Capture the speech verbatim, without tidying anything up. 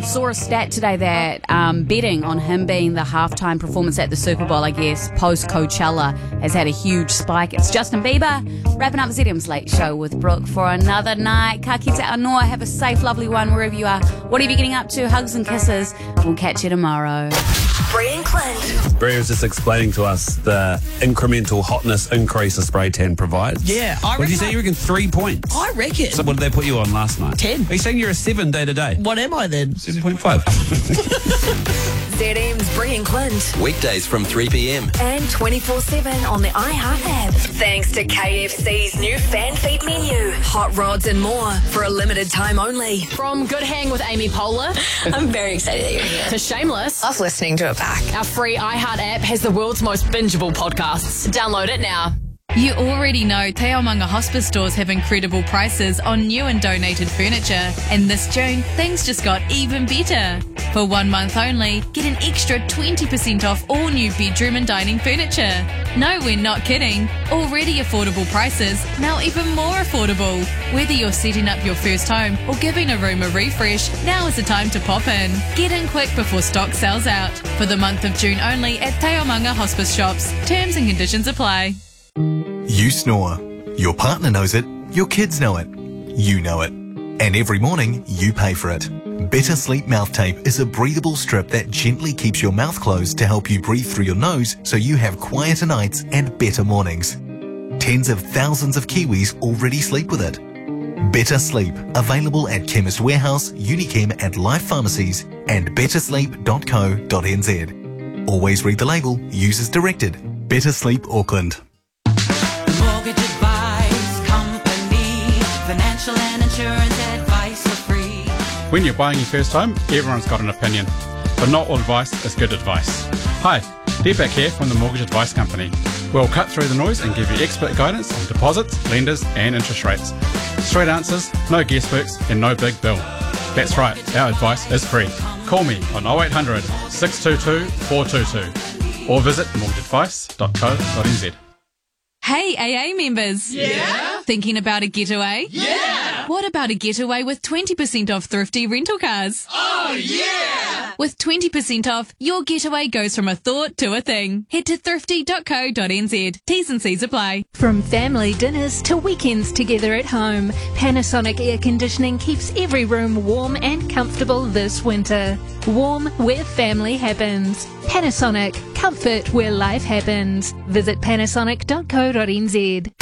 Saw a stat today that um, betting on him being the halftime performance at the Super Bowl, I guess, post Coachella, has had a huge spike. It's Justin Bieber wrapping up Z M's Late Show with Brooke for another night. Ka kite anō. Have a safe, lovely one wherever you are. What are you getting up to? Hugs and kisses. We'll catch you tomorrow. Bree and Clint. Bree was just explaining to us the incremental hotness increase a spray tan provides. Yeah, I What did you say? You reckon three points? I reckon. So what did they put you on last night? Ten. Are you saying you're a seven day to day? What am I then? seven point five. Z M's Bree and Clint. Weekdays from three p.m. And twenty-four seven on the iHeart app. Thanks to K F C's new fan feed menu. Hot rods and more for a limited time only. From Good Hang with Amy Poehler I'm very excited that you're here. to Shameless, Love listening to it back. our free iHeart app has the world's most bingeable podcasts. Download it now. You already know Te Aomanga Hospice stores have incredible prices on new and donated furniture, and this June, things just got even better. For one month only, get an extra twenty percent off all new bedroom and dining furniture. No, we're not kidding. Already affordable prices, now even more affordable. Whether you're setting up your first home or giving a room a refresh, now is the time to pop in. Get in quick before stock sells out. For the month of June only at Te Aomanga Hospice shops. Terms and conditions apply. You snore. Your partner knows it. Your kids know it. You know it. And every morning, you pay for it. Better Sleep Mouth Tape is a breathable strip that gently keeps your mouth closed to help you breathe through your nose so you have quieter nights and better mornings. Tens of thousands of Kiwis already sleep with it. Better Sleep, available at Chemist Warehouse, Unichem and Life Pharmacies and better sleep dot co dot n z. Always read the label, use as directed. Better Sleep Auckland. Mortgage Advice Company. Financial and insurance advice for free. When you're buying your first home, everyone's got an opinion, but not all advice is good advice. Hi, Deepak here from the Mortgage Advice Company. We'll cut through the noise and give you expert guidance on deposits, lenders and interest rates. Straight answers, no guessworks and no big bill. That's right, our advice is free. Call me on oh eight hundred, six two two, four two two or visit mortgage advice dot co dot n z. Hey, A A members. Yeah? Thinking about a getaway? Yeah! What about a getaway with twenty percent off thrifty rental cars? Oh, yeah! With twenty percent off, your getaway goes from a thought to a thing. Head to thrifty dot co dot n z. T's and C's apply. From family dinners to weekends together at home, Panasonic Air Conditioning keeps every room warm and comfortable this winter. Warm where family happens. Panasonic, comfort where life happens. Visit panasonic dot co dot n z.